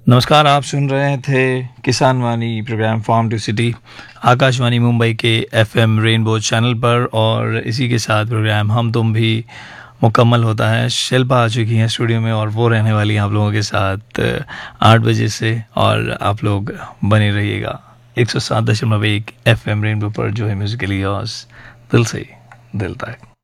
नमस्कार, आप सुन रहे थे किसान वाणी programme farm to city Akashvani Mumbai के एफएम रेनबो चैनल पर। और इसी के साथ प्रोग्राम हम तुम भी मुकम्मल होता है। शिल्पा आ चुकी हैं स्टूडियो में और वो रहने वाली हैं आप लोगों के साथ 8 बजे से, और आप लोग बने रहिएगा 107.1 एफएम रेनबो पर, जो है म्यूजिकली दिल से दिल तक।